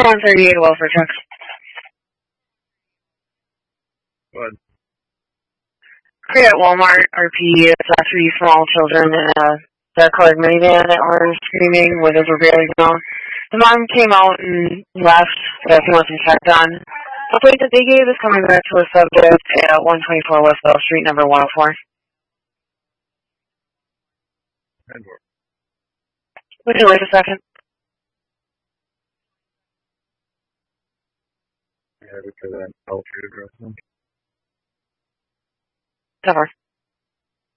138 welfare truck. What? Create at Walmart, RP, it's 3 small children in a dark-colored minivan that were screaming, windows were barely down. The mom came out and left, but he wasn't checked on. The plate that they gave is coming back to a subject at 124 West Bell Street, number 104. Would you wait a second? Yeah, because I'm Alfred address. Cover.